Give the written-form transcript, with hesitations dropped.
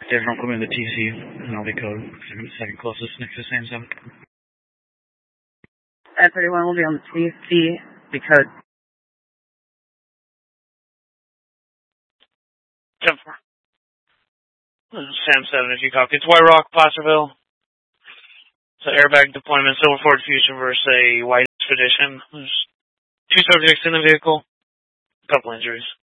Don't come in the TC, and I'll be code. Second closest next to Sam 7. At 31 will be on the TC, because... 10-4. Sam 7, if you copy. It's White Rock, Placerville. It's an airbag deployment, Silver Ford Fusion versus a White Expedition. There's 2 subjects in the vehicle, a couple injuries.